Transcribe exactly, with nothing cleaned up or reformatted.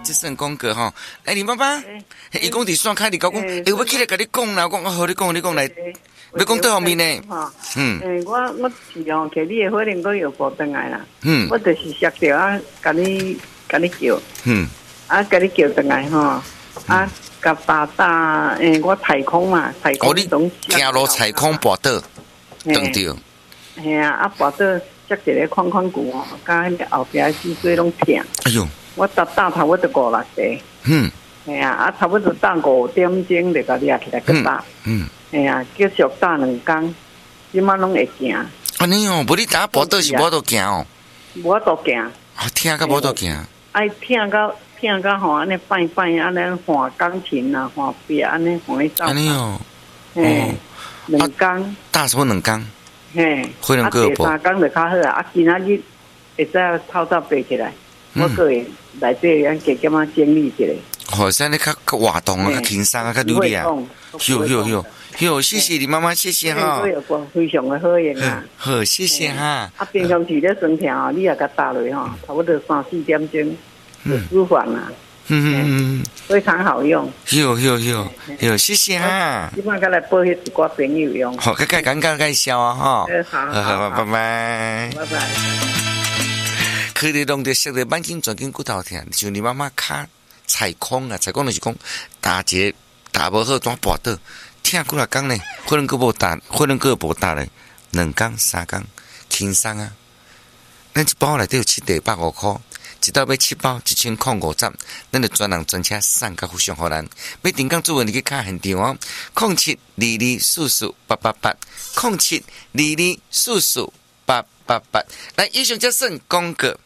这算讲过吼。哎，你妈妈，伊讲伫线开，你讲讲，哎，我起来甲你讲啦，我讲我好，你讲你讲来，要讲对方面呢？嗯， 诶，我我是用摕你的火龙果药补转来啦。 嗯， 我就是摔着啊，甲你甲你叫， 嗯， 啊，甲你叫转来吼，啊，甲大大诶，我太空嘛，太空总行路太空跋倒，撞着。 嘿啊，啊跋倒。接一个框框骨哦，甲迄个后壁脊椎拢痛。 哎呦！ 我打打差不多五六个。嗯。系啊，啊差不多打五点钟就甲掠起来去打。嗯。系啊，继续打两工，即马拢会行。 安尼哦，无你打搏倒是无度行哦。 无度行。 啊，听甲无度行。 爱听到听到吼，安尼摆摆安尼弹钢琴啊，弹壁安尼弹去走。 安尼哦。 嘿。两工。 打什么两工？ 嘿，啊，第三工就较好啊！啊，今仔日会使透早爬起来，我个会内底咱加减啊整理一下。 好，现在较较活动啊，较轻松啊，较努力啊。有有有有，谢谢你妈妈，谢谢哈。 非常的好用啊。 好，谢谢哈。 啊，平常时咧酸痛哦，你也甲打落吼，差不多三四点钟就舒缓啦。嗯嗯嗯，非常好用。 有有有有，谢谢哈。 希望甲来报迄一寡朋友用。 好，介介简介介绍啊哈。 好， 好，拜拜。 拜拜。 去你弄着摔得满筋转筋骨头疼，像你妈妈脚踩空啊，踩空就是讲打结打无好，怎跋倒，疼几啊工呢？可能佫无打，可能佫无打咧，两工三工轻松啊。咱一包内底有七块百五块。一道买七包一千块五十，咱就专人专车送到互相互咱。要订购做文，你去卡现场哦。零七二二四四八八八，零七二二四四八八八。来，以上这算广告。